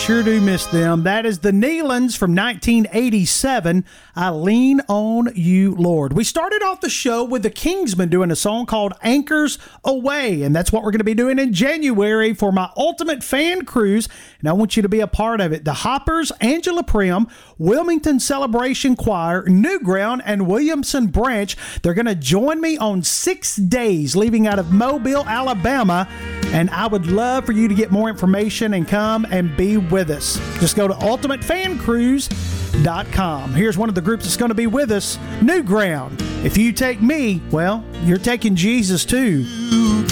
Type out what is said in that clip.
sure do miss them. That is the Nealons from 1987, I Lean on You, Lord. We started off the show with the Kingsmen doing a song called Anchors Away, and that's what we're going to be doing in January for my Ultimate Fan Cruise, and I want you to be a part of it. The Hoppers, Angela Prim, Wilmington Celebration Choir, New Ground, and Williamson Branch, they're going to join me on 6 days, leaving out of Mobile, Alabama, and I would love for you to get more information and come and be with us. Just go to ultimatefancruise.com. Here's one of the groups that's going to be with us, New Ground. If you take me, well, you're taking Jesus too.